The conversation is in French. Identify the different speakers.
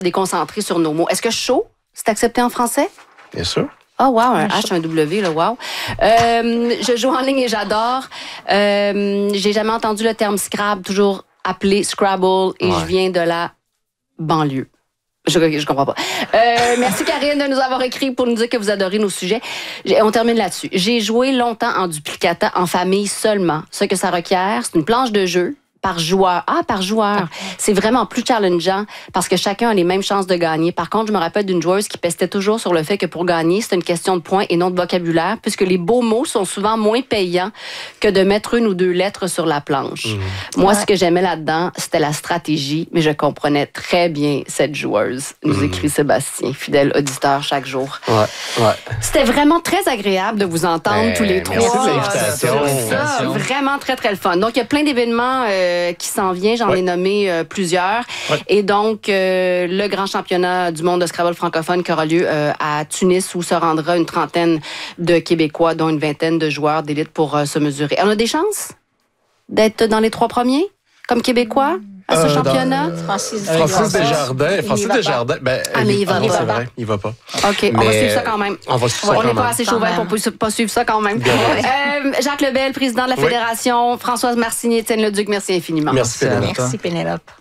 Speaker 1: déconcentrer sur nos mots. Est-ce que chaud, c'est accepté en français?
Speaker 2: Bien sûr.
Speaker 1: Oh wow, un H, un W, là, wow. Je joue en ligne et j'adore. J'ai jamais entendu le terme Scrabble, toujours appelé Scrabble, et je viens de la banlieue. Je comprends pas. Merci Karine de nous avoir écrit pour nous dire que vous adorez nos sujets. On termine là-dessus. J'ai joué longtemps en duplicata en famille seulement. Ce que ça requiert, c'est une planche de jeu par joueur. Ah, par joueur. C'est vraiment plus challengeant parce que chacun a les mêmes chances de gagner. Par contre, je me rappelle d'une joueuse qui pestait toujours sur le fait que pour gagner, c'est une question de points et non de vocabulaire, puisque les beaux mots sont souvent moins payants que de mettre une ou deux lettres sur la planche. Moi, ce que j'aimais là-dedans, c'était la stratégie, mais je comprenais très bien cette joueuse, nous écrit Sébastien, fidèle auditeur chaque jour. C'était vraiment très agréable de vous entendre tous les trois.
Speaker 2: Merci de l'invitation.
Speaker 1: Ça, vraiment très, très le fun. Donc, il y a plein d'événements qui s'en vient. J'en ai nommé plusieurs. Et donc, le grand championnat du monde de Scrabble francophone qui aura lieu à Tunis où se rendra une trentaine de Québécois, dont une vingtaine de joueurs d'élite pour se mesurer. On a des chances d'être dans les 3 premiers comme Québécois à ce championnat?
Speaker 2: Francis Desjardins. Ben,
Speaker 1: mais il va pas.
Speaker 2: C'est vrai, il va pas.
Speaker 1: OK, on va suivre ça quand même.
Speaker 2: On
Speaker 1: n'est pas assez chauvin pour pas suivre ça quand même. Jacques Lebel, président de la Fédération. Françoise Marcinier, Étienne Leduc, merci infiniment.
Speaker 2: Merci Pénélope.
Speaker 3: Merci Pénélope.